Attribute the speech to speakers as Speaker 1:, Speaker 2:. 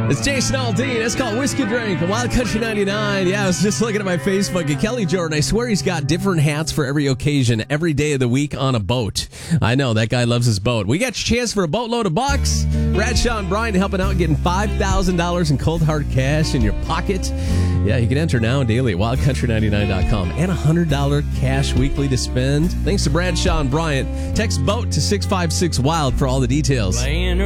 Speaker 1: It's Jason Aldean. It's called Whiskey Drink on Wild Country 99. Yeah, I was just looking at my Facebook. And Kelly Jordan, I swear he's got different hats for every occasion, every day of the week on a boat. I know, that guy loves his boat. We got your chance for a boatload of bucks. Bradshaw and Brian helping out, getting $5,000 in cold hard cash in your pocket. Yeah, you can enter now daily at wildcountry99.com. And $100 cash weekly to spend. Thanks to Bradshaw and Bryant. Text BOAT to 656-WILD for all the details.